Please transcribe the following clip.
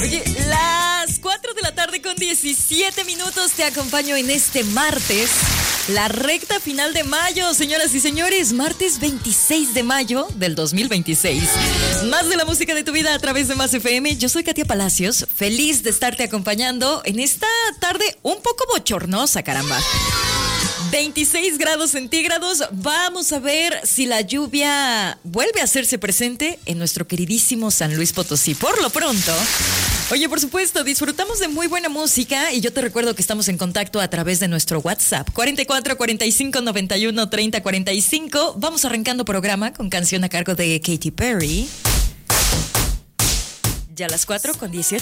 Oye, las 4 de la tarde con 17 minutos te acompaño en este martes, la recta final de mayo, señoras y señores, martes 26 de mayo del 2026. Más de la música de tu vida a través de Más FM. Yo soy Katia Palacios, feliz de estarte acompañando en esta tarde un poco bochornosa, caramba. 26 grados centígrados. Vamos a ver si la lluvia vuelve a hacerse presente en nuestro queridísimo San Luis Potosí. Por lo pronto, oye, por supuesto, disfrutamos de muy buena música y yo te recuerdo que estamos en contacto a través de nuestro WhatsApp 44 45 91 30 45. Vamos arrancando programa con canción a cargo de Katy Perry. Ya a las 4 con 18.